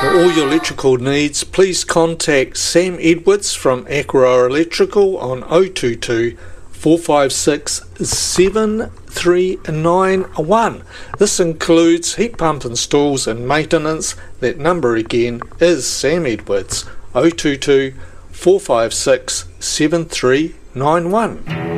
For all your electrical needs, please contact Sam Edwards from Aquaroa Electrical on 022 456 7391. This includes heat pump installs and maintenance. That number again is Sam Edwards, 022 456 7391.